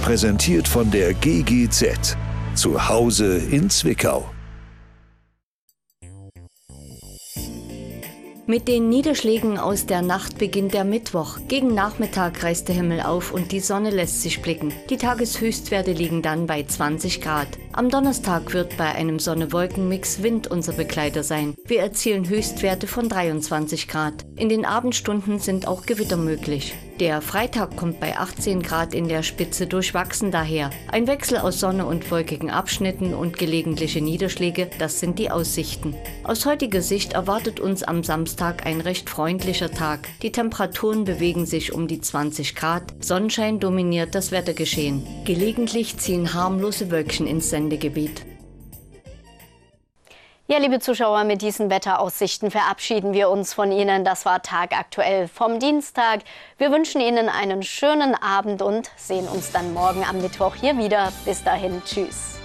präsentiert von der GGZ. Zu Hause in Zwickau. Mit den Niederschlägen aus der Nacht beginnt der Mittwoch. Gegen Nachmittag reißt der Himmel auf und die Sonne lässt sich blicken. Die Tageshöchstwerte liegen dann bei 20 Grad. Am Donnerstag wird bei einem Sonne-Wolken-Mix Wind unser Begleiter sein. Wir erzielen Höchstwerte von 23 Grad. In den Abendstunden sind auch Gewitter möglich. Der Freitag kommt bei 18 Grad in der Spitze durchwachsen daher. Ein Wechsel aus Sonne und wolkigen Abschnitten und gelegentliche Niederschläge, das sind die Aussichten. Aus heutiger Sicht erwartet uns am Samstag ein recht freundlicher Tag. Die Temperaturen bewegen sich um die 20 Grad. Sonnenschein dominiert das Wettergeschehen. Gelegentlich ziehen harmlose Wölkchen ins Sendegebiet. Ja, liebe Zuschauer, mit diesen Wetteraussichten verabschieden wir uns von Ihnen. Das war Tagaktuell vom Dienstag. Wir wünschen Ihnen einen schönen Abend und sehen uns dann morgen am Mittwoch hier wieder. Bis dahin, tschüss.